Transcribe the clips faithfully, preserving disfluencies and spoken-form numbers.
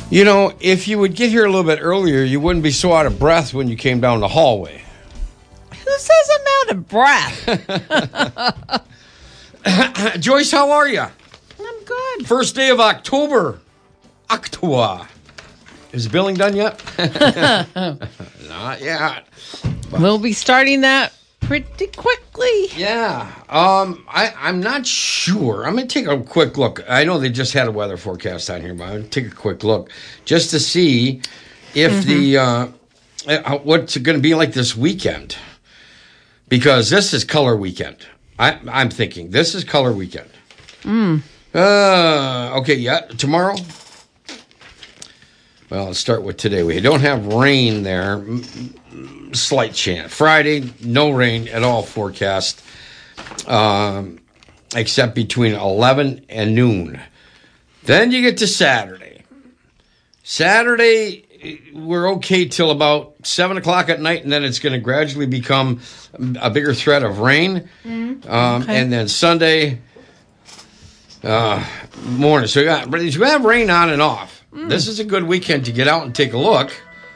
You know, if you would get here a little bit earlier, you wouldn't be so out of breath when you came down the hallway. Who says I'm out of breath? Joyce, how are you? I'm good. First day of October. October. Is the billing done yet? Not yet. But we'll be starting that pretty quickly. Yeah. Um, I, I'm not sure. I'm going to take a quick look. I know they just had a weather forecast on here, but I'm going to take a quick look just to see if mm-hmm. the uh, uh, what's it going to be like this weekend. Because this is color weekend. I, I'm thinking this is color weekend. Mm. Uh, okay, yeah. Tomorrow? Well, let's start with today. We don't have rain there. Slight chance. Friday, no rain at all forecast, um, except between eleven and noon. Then you get to Saturday. Saturday, we're okay till about seven o'clock at night, and then it's going to gradually become a bigger threat of rain. Mm-hmm. Um, okay. And then Sunday uh, morning. So you got, you have rain on and off. Mm. This is a good weekend to get out and take a look.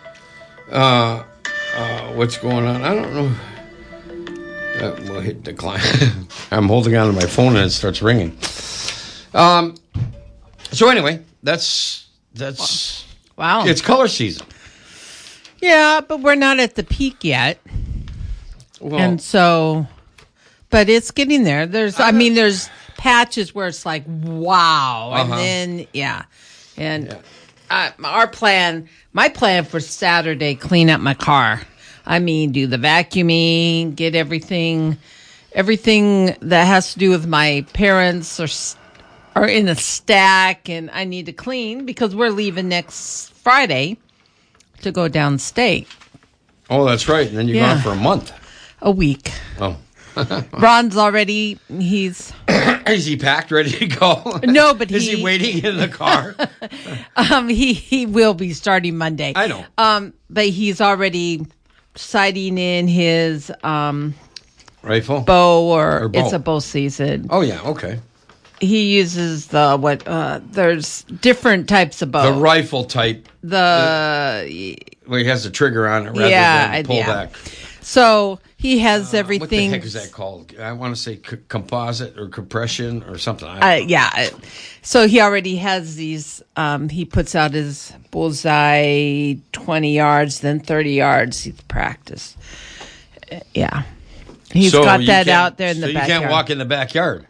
Uh, uh, what's going on? I don't know. Uh, we'll hit decline. I'm holding on to my phone and it starts ringing. Um. So anyway, that's that's wow. It's color season. Yeah, but we're not at the peak yet, well, and so, but it's getting there. There's, I, I mean, there's patches where it's like wow, uh-huh. and then yeah, and. Yeah. Uh, our plan, my plan for Saturday, clean up my car. I mean, do the vacuuming, get everything, everything that has to do with my parents are, are in a stack, and I need to clean because we're leaving next Friday to go downstate. Oh, that's right. And then you're yeah. gone for a month. A week. Oh. Ron's already, he's... Is he packed, ready to go? No, but he... Is he waiting in the car? um, he, he will be starting Monday. I know. Um, but he's already sighting in his... Um, Rifle? Bow, or, or bow. It's a bow season. Oh, yeah, okay. He uses the, what, uh, there's different types of bow. The rifle type. The... the where he has the trigger on it rather yeah, than pull yeah. back. So he has uh, everything. What the heck is that called? I want to say c- composite or compression or something. I uh, yeah. So he already has these. Um, he puts out his bullseye twenty yards, then thirty yards. He's practiced. Yeah, he's so got that can, out there in so the backyard. You can't walk in the backyard.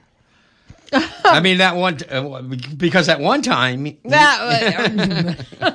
I mean that one uh, because at one time. He, that,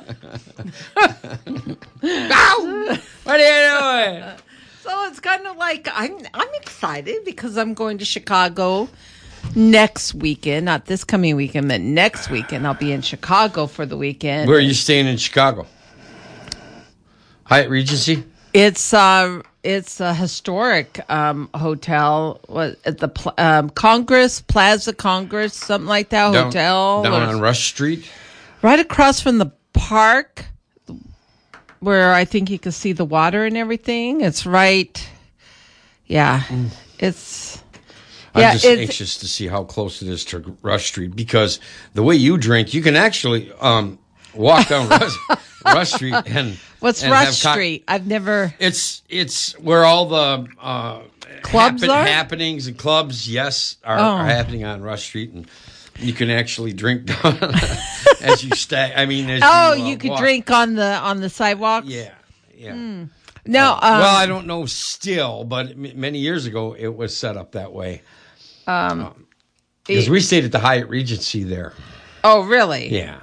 Ow! What are you doing? So it's kind of like I'm I'm excited because I'm going to Chicago next weekend, not this coming weekend, but next weekend. I'll be in Chicago for the weekend. Where are you staying in Chicago? Hyatt Regency? It's uh it's a historic um, hotel. What at the pl- um, Congress Plaza Congress, something like that down, hotel down or, on Rush Street, right across from the park. Where I think you can see the water and everything. It's right. Yeah. Mm. It's. I'm yeah, just it's, anxious to see how close it is to Rush Street because the way you drink, you can actually um, walk down Rush, Rush Street and. What's and Rush con- Street? I've never. It's it's where all the uh, clubs happen- are? happenings and clubs, yes, are, oh. are happening on Rush Street and. You can actually drink down as you stay. I mean, as oh, you, uh, you could walk. drink on the on the sidewalks. Yeah, yeah. Mm. No, uh, um, well, I don't know still, but m- many years ago it was set up that way. Um, because um, we stayed at the Hyatt Regency there. Oh, really? Yeah.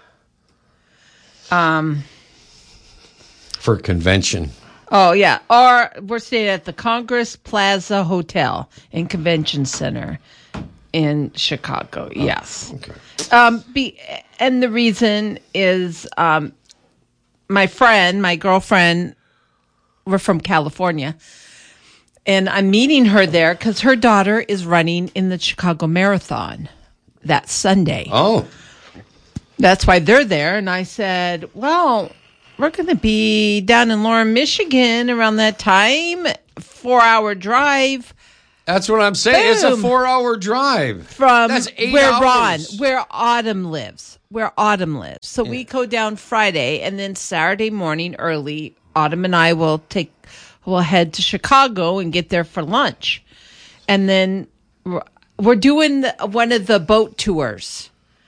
Um, for convention. Oh, yeah. Or we're staying at the Congress Plaza Hotel and Convention Center. In Chicago, oh, yes. Okay. Um, be, and the reason is um, my friend, my girlfriend, we're from California, and I'm meeting her there because her daughter is running in the Chicago Marathon that Sunday. Oh. That's why they're there. And I said, well, we're going to be down in Lauren, Michigan around that time, four-hour drive. That's what I'm saying. It's a Boom. four-hour drive From That's eight where hours. Ron, where Autumn lives, where Autumn lives. So we go down Friday, and then Saturday morning early, Autumn and I will take, will head to Chicago and get there for lunch, and then we're, we're doing the, one of the boat tours.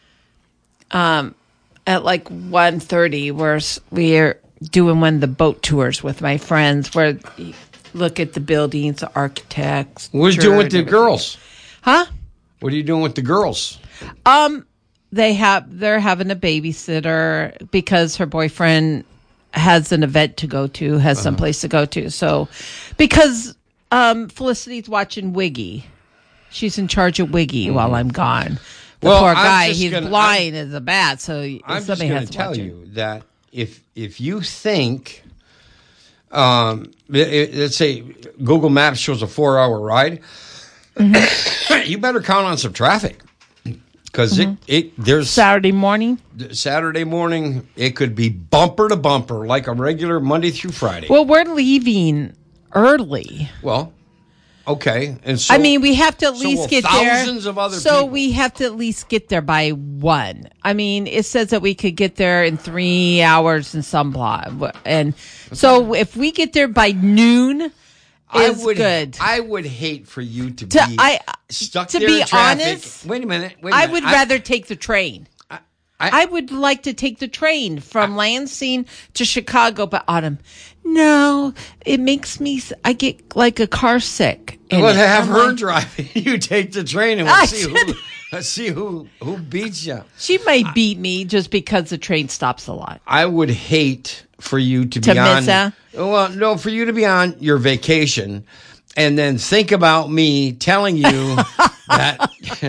Um, at like one thirty, we're we're doing one of the boat tours with my friends, where you look at the buildings, the architects. What are you doing with the girls? Huh? What are you doing with the girls? Um, they have they're having a babysitter because her boyfriend has an event to go to, has some place to go to. So, because um, Felicity's watching Wiggy, she's in charge of Wiggy mm-hmm. while I'm gone. The well, poor guy, he's gonna, blind I'm, as a bat. So I'm just somebody going has to to tell watch you it. that if if you think, um, it, let's say Google Maps shows a four-hour ride, mm-hmm. you better count on some traffic because mm-hmm. it it there's Saturday morning. Saturday morning, it could be bumper to bumper like a regular Monday through Friday. Well, we're leaving early. Well. Okay, and so I mean, we have to at so least will get thousands there. Thousands of other so people. we have to at least get there by one. I mean, it says that we could get there in three hours and some blah. And so if we get there by noon, I is would, good. I would hate for you to, to be I, stuck to there be in traffic. honest. Wait a minute. Wait a I minute. would I, rather take the train. I, I, I would like to take the train from I, Lansing to Chicago, but Autumn, no, it makes me. I get like a car sick. Well, it. have I'm her like, drive. You take the train, and we'll I see should. who. Let's see who who beats you. She might beat me just because the train stops a lot. I would hate for you to, to be miss on. A? Well, no, for you to be on your vacation. And then think about me telling you that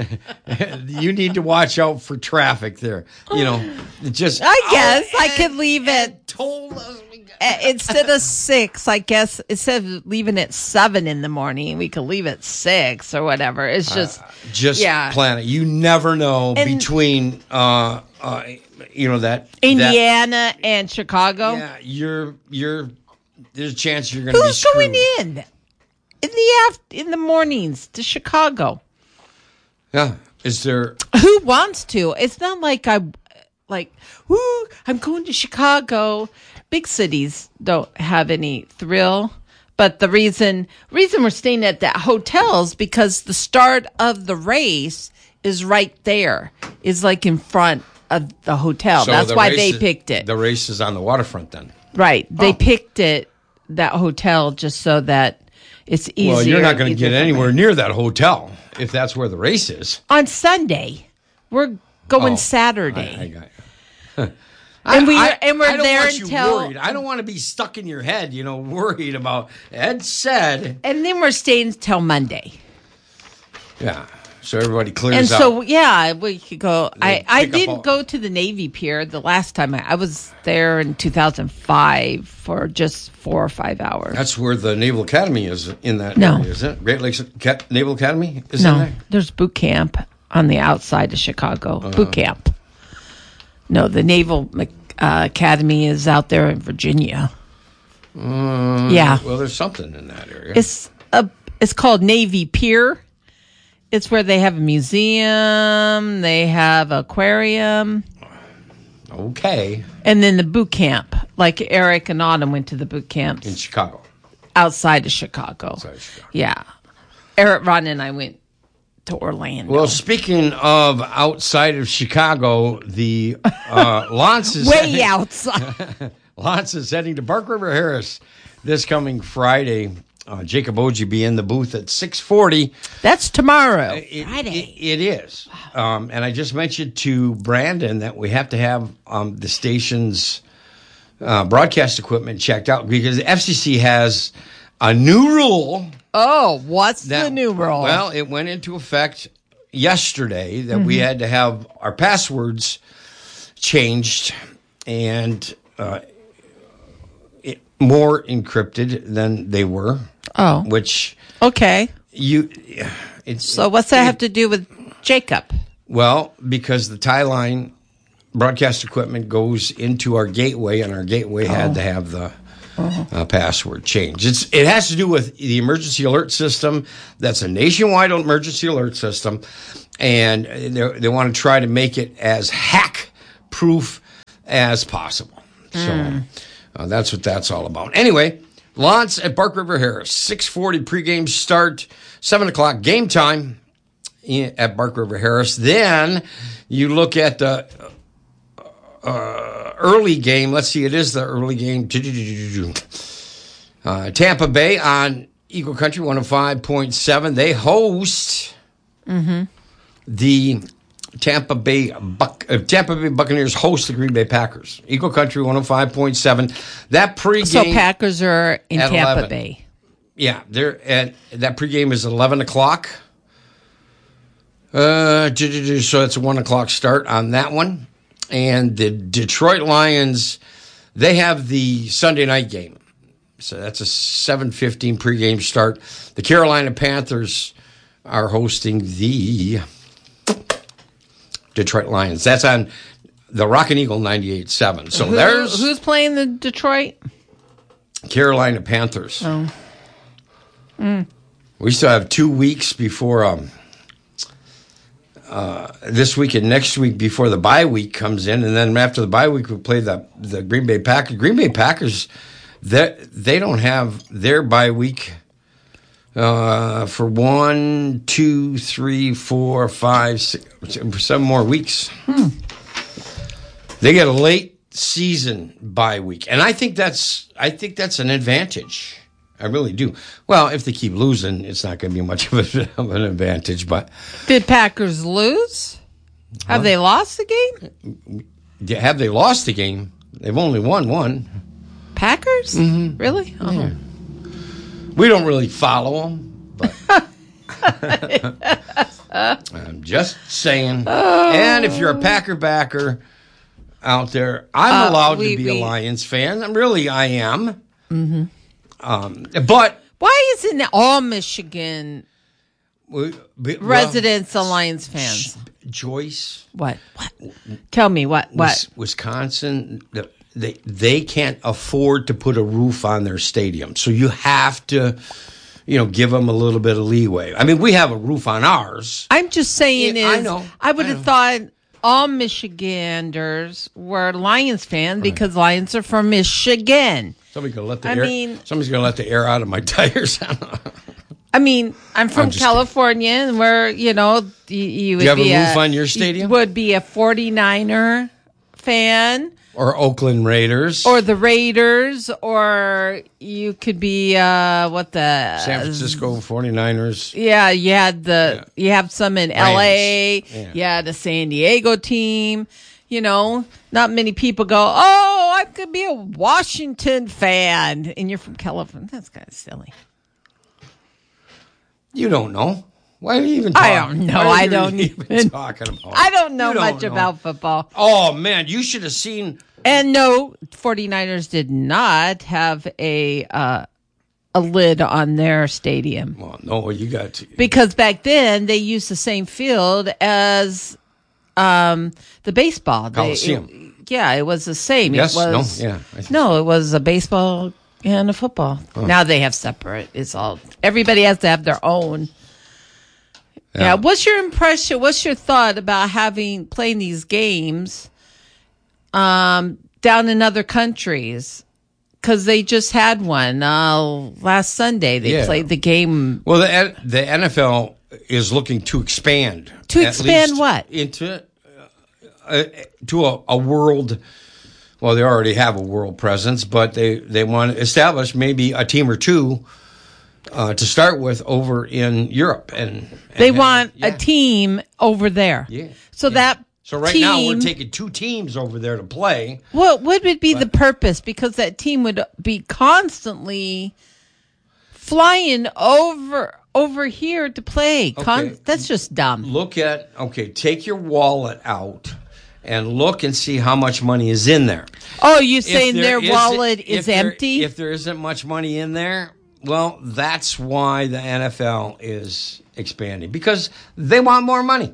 you need to watch out for traffic there. You know, just I guess oh, I Ed, could leave Ed it told us we got- uh, instead of six. I guess instead of leaving at seven in the morning, we could leave at six or whatever. It's just uh, just yeah. plan it. You never know And, between uh, uh, you know that Indiana that, and Chicago. Yeah, you're you're. There's a chance you're going to be Who's screwed. going in? In the after, in the mornings to Chicago. Yeah. Is there Who wants to? It's not like I like, woo, I'm going to Chicago. Big cities don't have any thrill. But the reason reason we're staying at that hotel is because the start of the race is right there. Is like in front of the hotel. so That's the why race they is- picked it. The race is on the waterfront then. Right. They Oh. picked it, that hotel, just so that it's easier. Well, you're not going to easier get for anywhere me. near that hotel if that's where the race is. On Sunday. We're going Oh, Saturday. I, I got you. And we I, and we're I don't there want you until worried. I don't want to be stuck in your head, you know, worried about. Ed said, and then we're staying till Monday. yeah. So everybody clears And out. so yeah, we could go. I, I pick up didn't all- go to the Navy Pier the last time. I, I was there in two thousand five for just four or five hours. That's where the Naval Academy is in that No. area, isn't it? Great Lakes Ca- Naval Academy is in No, there. there's boot camp on the outside of Chicago. Uh-huh. Boot camp. No, the Naval uh, Academy is out there in Virginia. Uh, Yeah. Well, there's something in that area. It's a. It's called Navy Pier. It's where they have a museum, they have aquarium, okay. and then the boot camp. Like Eric and Autumn went to the boot camps In Chicago. outside of Chicago. Outside of Chicago. Yeah, Eric, Ron, and I went to Orlando. Well, speaking of outside of Chicago, the uh, Lance is way outside. Lance is heading to Park River Harris this coming Friday. Uh, Jacob Oji be in the booth at six forty. That's tomorrow, It- Friday. It, it is. Um, and I just mentioned to Brandon that we have to have um, the station's uh, broadcast equipment checked out because the F C C has a new rule. Oh, what's That, the new rule? Well, it went into effect yesterday that we Mm-hmm. had to have our passwords changed and uh, it, more encrypted than they were. Oh. Which Okay. you, it's So what's that have to do with Jacob? well because the tie line broadcast equipment goes into our gateway, and our gateway had Oh. to have the uh-huh. uh, password change. It's it has to do with the emergency alert system. That's a nationwide emergency alert system, and they they want to try to make it as hack proof as possible. Mm. So uh, that's what that's all about. Anyway, Lance at Bark River Harris, six forty pregame start, seven o'clock game time at Bark River Harris. Then you look at the uh, early game. Let's see, it is the early game. Uh, Tampa Bay on Eagle Country one oh five point seven. They host mm-hmm. the Tampa Bay Buc- uh, Tampa Bay Buccaneers host the Green Bay Packers. Eagle Country one oh five point seven. That pregame. So Packers are in Tampa eleven. Bay. Yeah, they're at that pregame is eleven o'clock. Uh, so it's a one o'clock start on that one. And the Detroit Lions, they have the Sunday night game. So that's a seven fifteen pregame start. The Carolina Panthers are hosting the Detroit Lions. That's on the Rockin' Eagle ninety-eight point seven. So Who, there's... Who's playing the Detroit? Carolina Panthers. Oh. Mm. We still have two weeks before... Um, Uh, this week and next week before the bye week comes in, and then after the bye week we play the the Green Bay Packers. Green Bay Packers, they they don't have their bye week uh, for one, two, three, four, five, six, seven more weeks. Hmm. They get a late season bye week, and I think that's I think that's an advantage. I really do. Well, if they keep losing, it's not going to be much of, a, of an advantage. But did Packers lose? Have huh? they lost the game? Have they lost the game? They've only won one. Packers? Mm-hmm. Really? Oh. Yeah. We don't really follow them, but I'm just saying. Oh. And if you're a Packer backer out there, I'm uh, allowed we, to be we, a Lions fan. I'm really, I am. Mm-hmm. Um, but why isn't all Michigan we, we, residents well, Lions fans? Joyce, what? What? Tell me what? What? Wisconsin, they they can't afford to put a roof on their stadium, so you have to, you know, give them a little bit of leeway. I mean, we have a roof on ours. I'm just saying, yeah, is I know. I would have thought all Michiganders were Lions fans right. because Lions are from Michigan. Somebody's gonna let the I air. Mean, somebody's gonna let the air out of my tires. I mean, I'm from I'm California, kidding. and where you know you, you would Do you have be a roof a, on your stadium. You would be a forty-niner fan, or Oakland Raiders, or the Raiders, or you could be uh, what the San Francisco forty-niners. Yeah, you had the yeah. you have some in Rams. L A. Yeah. yeah, the San Diego team. You know, not many people go, oh, I could be a Washington fan. And you're from California. That's kind of silly. You don't know. Why are you even talking? I don't know. I don't even talking about I don't know don't much know. about football. Oh, man. You should have seen. And no, forty-niners did not have a uh, a lid on their stadium. Well, no, you got to. Because back then, they used the same field as... Um, the baseball. Coliseum. They, it, yeah, it was the same. Yes, it was, no, yeah. No, it was a baseball and a football. Oh. Now they have separate. It's all, everybody has to have their own. Yeah. yeah. What's your impression? What's your thought about having, playing these games, um, down in other countries? Because they just had one, uh, last Sunday. They yeah. played the game. Well, the, the N F L is looking to expand. To expand what? Into uh, to a, a world. Well, they already have a world presence, but they, they want to establish maybe a team or two uh, to start with over in Europe, and, and they have, want yeah. a team over there. Yeah. So yeah. that. So right team, now we're taking two teams over there to play. What would be but, the purpose? Because that team would be constantly flying over over here to play. Con- okay. That's just dumb. Look at, okay, take your wallet out and look and see how much money is in there. Oh, you saying their wallet is if empty? There, if there isn't much money in there, well, that's why the N F L is expanding, because they want more money.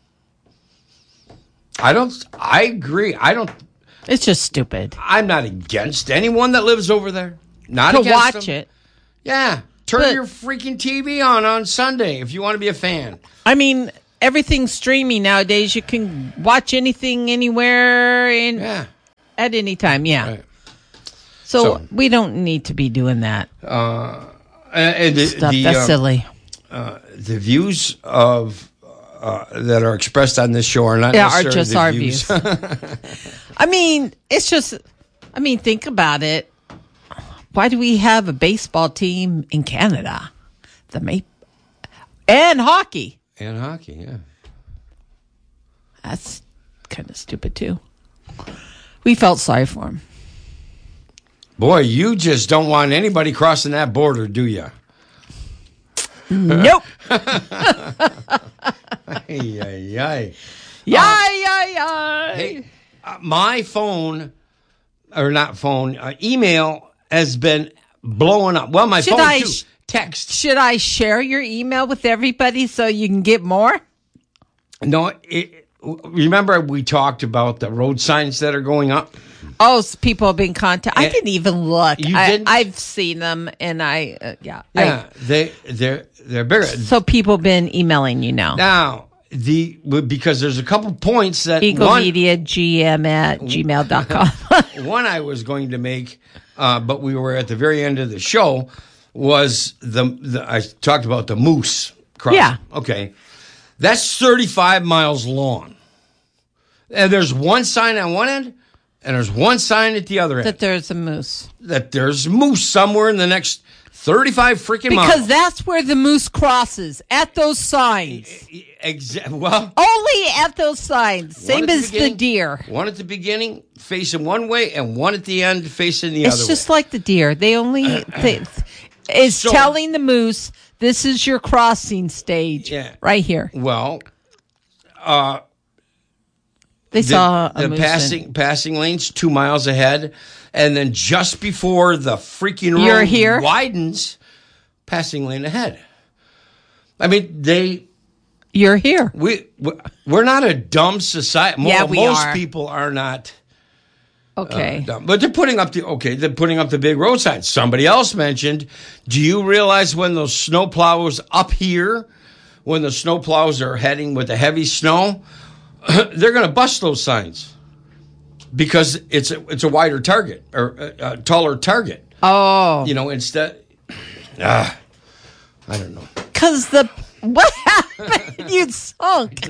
I don't, I agree. I don't. It's just stupid. I'm not against anyone that lives over there. Not to against watch them. it. Yeah. Turn But- your freaking T V on on Sunday if you want to be a fan. I mean, everything's streaming nowadays. You can watch anything, anywhere, in Yeah. at any time. Yeah. Right. So, So- we don't need to be doing that Uh, and and the, stuff. the, That's uh, silly. uh, the views of uh, that are expressed on this show are not Yeah, are necessarily just the our views. views. I mean, it's just. I mean, think about it. Why do we have a baseball team in Canada? The Maple and hockey. And hockey, yeah. That's kind of stupid too. We felt sorry for him. Boy, you just don't want anybody crossing that border, do you? Nope. Ay, ay, ay. Yeah, yeah, yeah. Hey, uh, my phone, or not phone, uh, email has been blowing up. Well, my Should phone I too. sh- Text. Should I share your email with everybody so you can get more? No, it, remember we talked about the road signs that are going up? Oh, so people have been contacted. I Eh, didn't even look. you I, didn't? I've seen them, and I uh, yeah. I- Yeah, they they're they're bigger. so people have been emailing you now. Now, the because there's a couple points that one, EagleMediaGM at gmail dot com. one I was going to make, uh, but we were at the very end of the show, was the, the I talked about the Moose crossing. Yeah. Okay. That's thirty-five miles long. And there's one sign on one end, and there's one sign at the other end. That there's a moose. That there's moose somewhere in the next thirty-five freaking miles. Because that's where the moose crosses, at those signs. Exa- well, Only at those signs. one Same at the as the beginning, deer. One at the beginning facing one way, and one at the end facing the other It's just way. like the deer. They only they, is So- telling the moose, this is your crossing stage Yeah. right here. Well, They the, saw a the moose. passing in- passing lanes two miles ahead, and then just before the freaking road You're here? widens, passing lane ahead. I mean, they You're here. we we're not a dumb society. Mo- Yeah, we most are. people are not. Okay. dumb. But they're putting up the okay. They're putting up the big road signs. Somebody else mentioned. Do you realize when those snow plows up here, when the snow plows are heading with the heavy snow, they're going to bust those signs because it's a, it's a wider target or a, a taller target. Oh. You know, instead. Ah, I don't know. Because the. What happened? You sunk.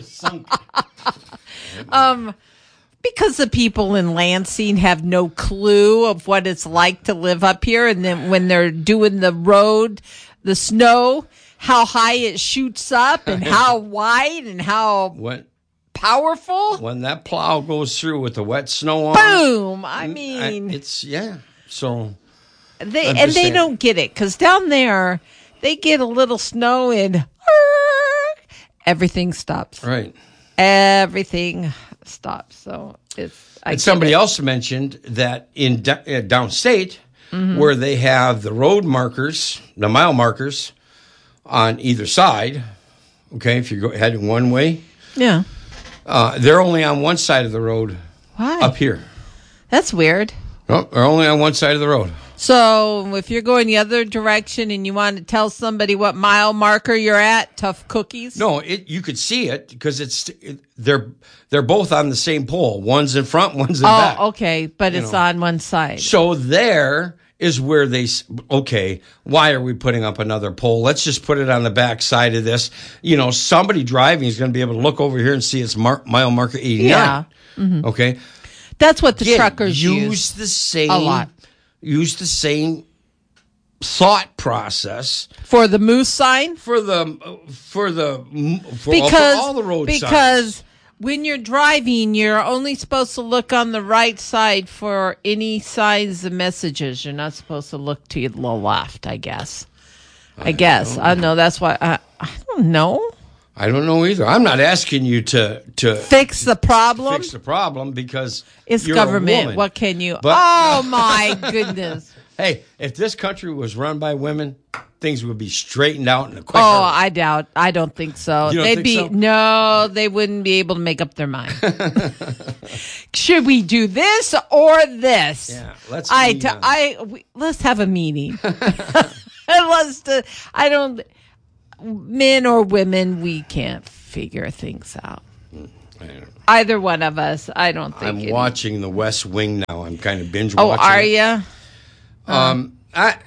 Um, because the people in Lansing have no clue of what it's like to live up here. And then when they're doing the road, the snow, how high it shoots up and how wide and how When powerful. when that plow goes through with the wet snow on, Boom. I I- mean, it's yeah. So they I'm and just they saying. don't get it because down there they get a little snow and everything stops. right. Everything stops. So it's. I And get somebody it. else mentioned that in d- uh, downstate, Mm-hmm. where they have the road markers, the mile markers on either side. Okay, if you're go- heading one way, Yeah. uh, they're only on one side of the road Why? up here. That's weird. No, they're only on one side of the road. So if you're going the other direction and you want to tell somebody what mile marker you're at, tough cookies. No, it you could see it because it's it, they're they're both on the same pole. One's in front, one's in back. Oh, okay, but You it's know. on one side. So there is where they s- okay. Why are we putting up another pole? Let's just put it on the back side of this. You know, somebody driving is going to be able to look over here and see it's mar- mile marker eighty-nine. Yeah. Mm-hmm. Okay. That's what the Again, truckers use use. the same a lot. Use the same thought process For the moose sign? for the for the for, Because, for all the road because signs. when you're driving, you're only supposed to look on the right side for any signs of messages. You're not supposed to look to the left, I guess. I, guess. I know that's why. I, I don't know. I don't know either. I'm not asking you to to Fix the problem. fix the problem because It's you're a government. woman. What can you? But- oh my goodness! Hey, if this country was run by women, things would be straightened out in a quick Oh, hurry. I doubt. I don't think so. You don't They'd think be so? no. They wouldn't be able to make up their mind. Should we do this or this? Yeah, let's I, meet t- on it. I we, let's have a meeting. let's. Do, I don't. Men or women, we can't figure things out. Either one of us. I don't think. I'm it- watching The West Wing now. I'm kind of binge Oh, watching. are it. you? Um, I.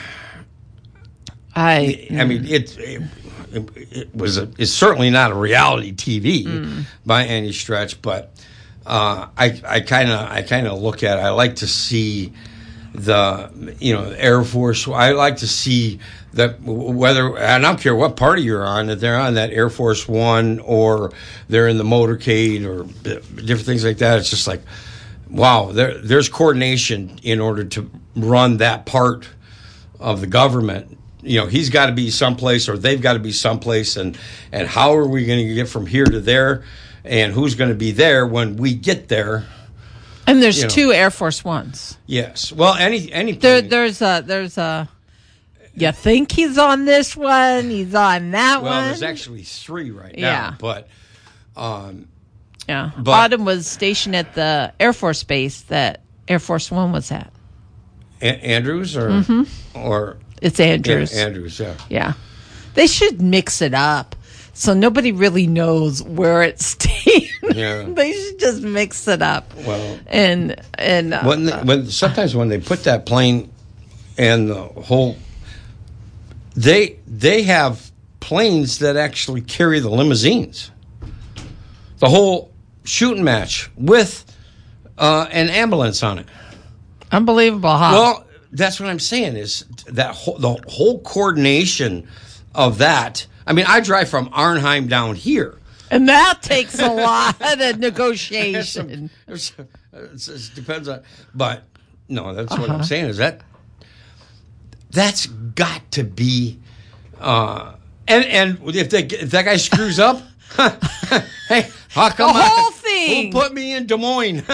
I. I mean, it, it, it was a, it's certainly not a reality T V Mm. by any stretch, but uh, I I kind of I kind of look at it. I like to see the you know Air Force. I like to see that whether I don't care what party you're on, that they're on that Air Force One or they're in the motorcade or different things like that. It's just like, wow, there there's coordination in order to run that part of the government. You know, he's got to be someplace or they've got to be someplace, and, and how are we going to get from here to there, and who's going to be there when we get there? And there's you know. two Air Force Ones. Yes. Well, any any There, plane- there's a there's a. You think he's on this one? He's on that well, one. there's actually three right now, Yeah. but um, Yeah, But- Autumn was stationed at the Air Force base that Air Force One was at. A- Andrews or Mm-hmm. or It's yeah, Andrews. Andrews, yeah. Yeah. They should mix it up so nobody really knows where it's staying. Yeah. They should just mix it up. Well, And and uh, when they, when sometimes when they put that plane and the whole they they have planes that actually carry the limousines. The whole shooting match with uh, an ambulance on it. unbelievable, huh? Well, that's what I'm saying is that whole, the whole coordination of that. I mean, I drive from Arnheim down here. and that takes a lot of negotiation. There's, it's, it depends on, but no, that's what Uh-huh. I'm saying is that that's got to be, uh, and and if they if that guy screws up, hey, how come The I- whole thing. Who put me in Des Moines?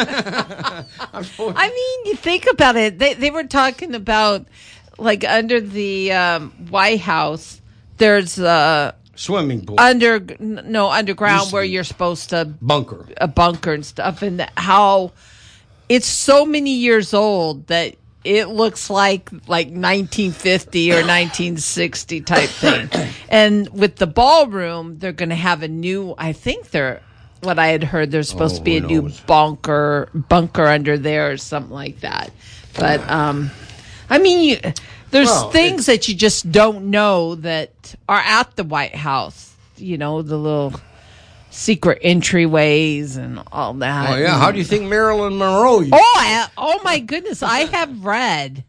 I'm so- I mean, you think about it. They they were talking about like under the um, White House. There's a swimming pool under no underground Used to where be. you're supposed to bunker. a bunker and stuff, and how it's so many years old that it looks like like nineteen fifty or nineteen sixty type thing. And with the ballroom, they're going to have a new. I think they're. What I had heard, there's supposed Oh, to be a who new knows? bunker bunker under there or something like that. But um, I mean, you, there's Well, things that you just don't know that are at the White House. You know, the little secret entryways and all that. Oh yeah, how do you think Marilyn Monroe? Oh, I, oh my goodness! I have read.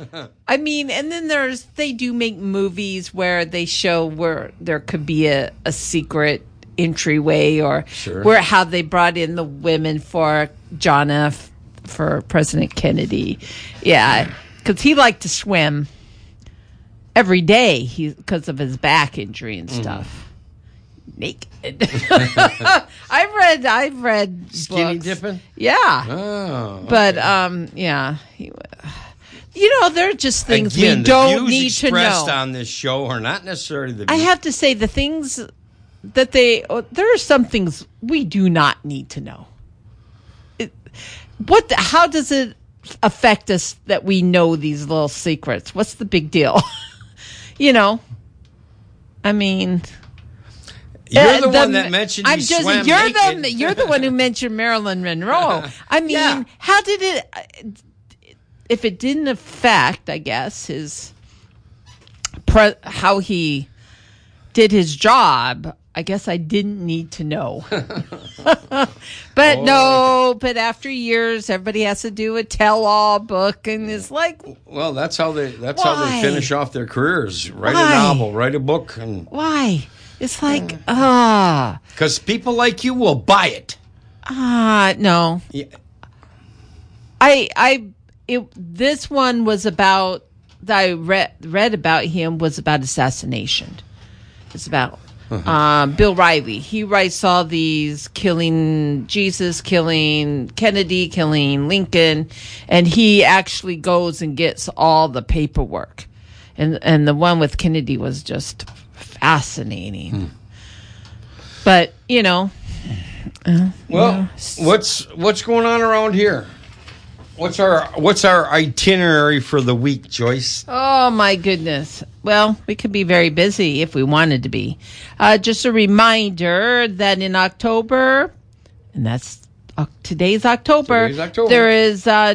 I mean, and then there's they do make movies where they show where there could be a, a secret entryway or Sure. where how they brought in the women for John F. for President Kennedy. Yeah, because he liked to swim every day he because of his back injury and stuff. Naked. I've read. I've read Skinny books. dipping? Yeah. Oh, But um, yeah, he, you know, there are just things Again, we the don't views need to expressed know. on this show are not necessarily the. I views- have to say the things that they oh, there are some things we do not need to know. It, what? The, how does it affect us that we know these little secrets? What's the big deal? you know, I mean. You're Uh, the, one that mentioned you I'm just, swam you're naked. the you're the one who mentioned Marilyn Monroe. I mean, Yeah. how did it? If it didn't affect, I guess his pre, how he did his job. I guess I didn't need to know. but Oh. no, but after years, everybody has to do a tell-all book, and it's like, Well, that's how they. That's how Why? they finish off their careers. Write Why? a novel, write a book, and why? It's like, ah, because people like you will buy it. ah, no. Yeah. I I it this one was about that I read read about him was about assassination. It's about um, Bill Riley. He writes all these killing Jesus, killing Kennedy, killing Lincoln, and he actually goes and gets all the paperwork. and and the one with Kennedy was just fascinating. Hmm. But you know, uh, well, you know. what's what's going on around here? What's our what's our itinerary for the week, Joyce? Oh my goodness! Well, we could be very busy if we wanted to be. Uh, just a reminder that in October, and that's uh, today's October. Today's October. There is uh,